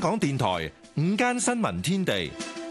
港電台午間新聞天地，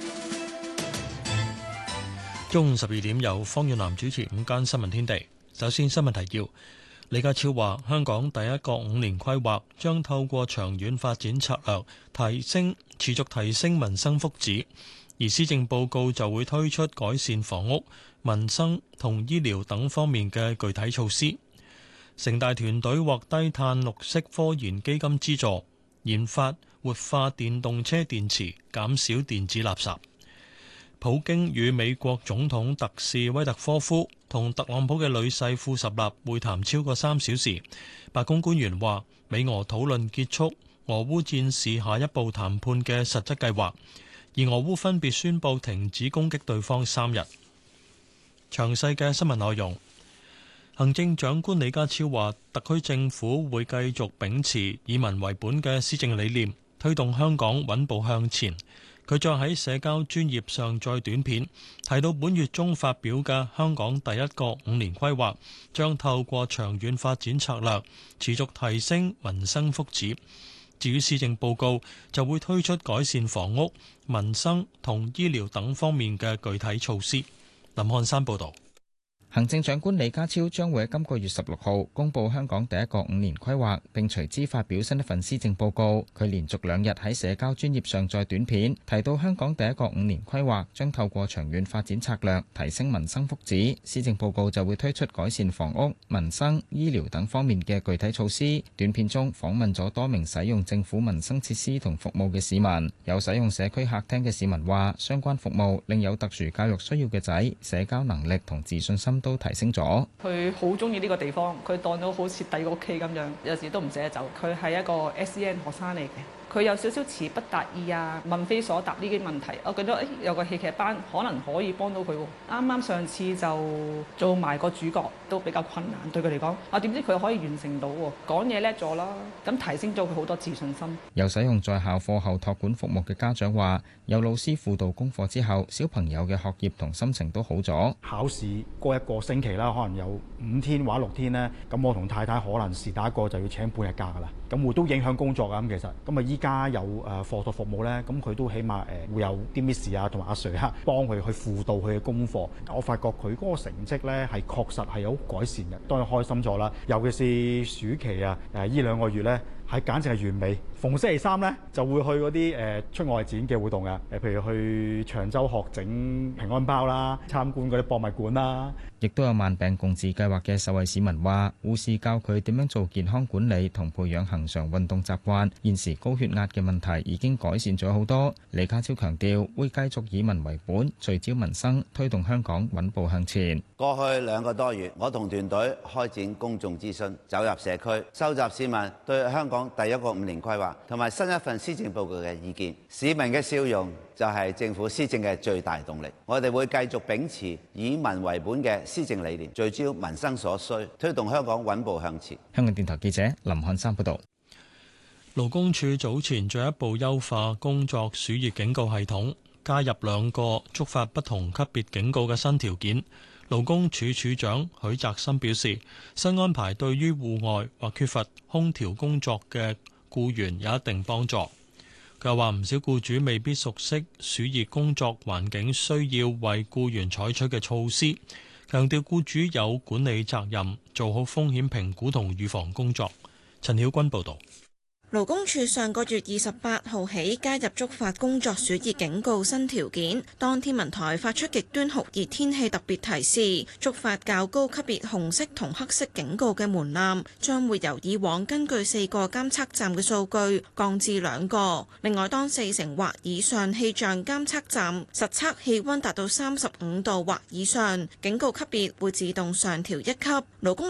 中午12點由方遠南主持午間新聞天地。首先新聞提要，李家超話香港第一個5年規劃將透過長遠發展策略持續提升民生福祉，而施政報告就會推出改善房屋、民生同醫療等方面嘅具體措施。城大團隊獲低碳綠色科研基金資助，研發活化電動車電池，減少電子垃圾。普京與美國總統特使威特科夫同特朗普嘅女婿庫什納會談超過3小時。白宮官員話，美俄討論結束俄烏戰事下一步談判嘅實質計劃，而俄烏分別宣布停止攻擊對方3日。詳細嘅新聞內容。行政長官李家超話，特區政府會繼續秉持以民為本嘅施政理念，推動香港穩步向前。佢再喺社交專頁上載短片，提到本月中發表嘅香港第一個5年規劃，將透過長遠發展策略，持續提升民生福祉。至於施政報告，就會推出改善房屋、民生同醫療等方面嘅具體措施。林漢山報導。 行政長官李家超將會喺今個月16號公布香港第一個5年規劃，並隨之發表新一份施政報告。佢連續2日喺社交專頁上載短片，提到香港第一個5年規劃將透過長遠發展策略提升民生福祉。施政報告就會推出改善房屋、民生、醫療等方面嘅具體措施。短片中訪問咗多名使用政府民生設施同服務嘅市民，有使用社區客廳嘅市民話，相關服務令有特殊教育需要嘅仔社交能力同自信心都提升咗。 佢好中意呢個地方，佢當到好似第二個屋企咁樣，有時都唔捨得走。佢係一個 SEN 學生嚟嘅，佢有少少詞不達意啊，問非所答呢啲問題。我覺得有個戲劇班可能可以幫到佢喎。啱啱上次就做埋個主角都比較困難對佢嚟講，點知佢可以完成到喎，講嘢叻咗啦，咁提升咗佢好多自信心。 有使用在校課後託管服務嘅家長話，有老師輔導功課之後，小朋友嘅學業同心情都好咗。 考試嗰一個星期啦，可能有5天或者6天呢，咁我同太太可能是打一個就要請半日假㗎啦，咁會都影響工作㗎。咁其實咁啊，依家有課託服務咧，咁佢都起碼會有啲 Miss 啊同埋阿 Sir 幫佢去輔導佢嘅功課。我發覺佢嗰個成績咧係確實係有改善嘅，當然開心咗啦。尤其是暑期啊，呢2個月咧係簡直係完美。逢星期3咧就會去嗰啲出外展嘅活動啊，譬如去長洲學整平安包啦，參觀嗰啲博物館啦。 亦都有慢病共治計劃嘅受惠市民話，護士教佢點樣做健康管理同培養恆常運動習慣，現時高血壓嘅問題已經改善咗好多。李家超強調會繼續以民為本，聚焦民生，推動香港穩步向前。 過去2個多月，我同團隊開展公眾諮詢，走入社區，收集市民對香港第一個5年規劃同埋新一份施政報告嘅意見。市民嘅笑容就係政府施政嘅最大動力。我哋會繼續秉持以民為本嘅施政理念，聚焦民生所需，推動香港穩步向前。 香港電台記者林漢山報道。 勞工處早前進一步優化工作暑熱警告系統，加入2個觸發不同級別警告嘅新條件。勞工處處長許澤新表示，新安排對於戶外或缺乏空調工作嘅僱員有一定幫助。佢又話唔少僱主未必熟悉暑熱工作環境需要為僱員採取嘅措施，強調僱主有管理責任，做好風險評估同預防工作。陳曉君報導。 勞工處上個月28號起加入觸發工作暑熱警告新條件，當天文台發出極端酷熱天氣特別提示，觸發較高級別紅色同黑色警告嘅門檻將會由以往根據4個監測站嘅數據降至2個。另外，當40或以上氣象監測站實測氣溫達到35度或以上，警告級別會自動上調1級。勞工